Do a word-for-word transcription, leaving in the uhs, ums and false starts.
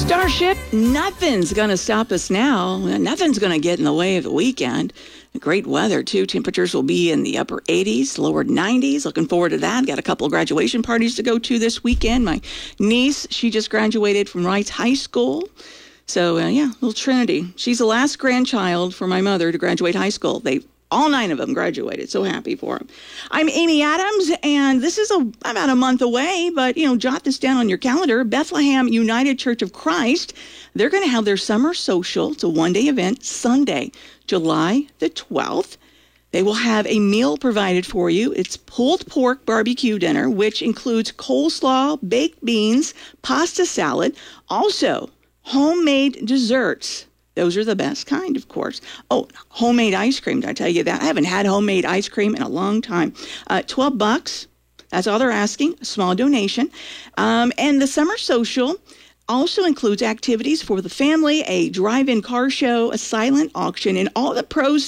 Starship, nothing's going to stop us now. Nothing's going to get in the way of the weekend. Great weather, too. Temperatures will be in the upper eighties, lower nineties. Looking forward to that. Got a couple of graduation parties to go to this weekend. My niece, she just graduated from Wrights High School. So, uh, yeah, little Trinity. She's the last grandchild for my mother to graduate high school. They All nine of them graduated. So happy for them. I'm Amy Adams, and this is a, about a month away, but, you know, jot this down on your calendar. Bethlehem United Church of Christ, they're going to have their summer social. It's a one-day event, Sunday, July the twelfth. They will have a meal provided for you. It's pulled pork barbecue dinner, which includes coleslaw, baked beans, pasta salad, also homemade desserts. Those are the best kind, of course. Oh, homemade ice cream. Did I tell you that? I haven't had homemade ice cream in a long time. Uh, twelve bucks. That's all they're asking. A small donation. Um, and the summer social also includes activities for the family, a drive-in car show, a silent auction, and all the pros